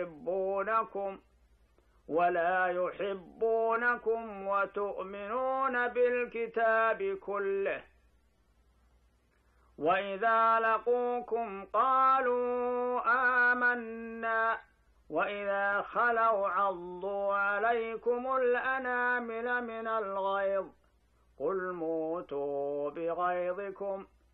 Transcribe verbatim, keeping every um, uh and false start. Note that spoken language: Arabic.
يحبونكم ولا يحبونكم وتؤمنون بالكتاب كله، وإذا لقوكم قالوا آمنا وإذا خلوا عضوا عليكم الأنامل من الغيظ قل موتوا بغيظكم